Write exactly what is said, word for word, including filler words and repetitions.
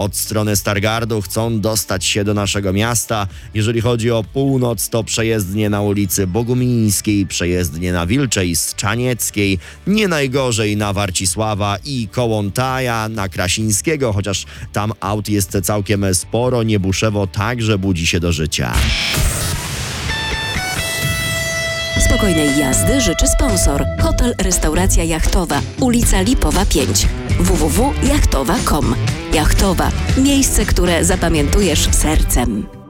od strony Stargardu chcą dostać się do naszego miasta. Jeżeli chodzi o północ, to przejezdnie na ulicy Bogumińskiej, przejezdnie na Wilczej, Strzanieckiej, nie najgorzej na Warcisława i Kołątaja, na Krasińskiego, chociaż tam aut jest całkiem sporo. Niebuszewo także budzi się do życia. Spokojnej jazdy życzy sponsor. Hotel Restauracja Jachtowa, ulica Lipowa pięć. w w w kropka jachtowa kropka com. Jachtowa. Miejsce, które zapamiętujesz sercem.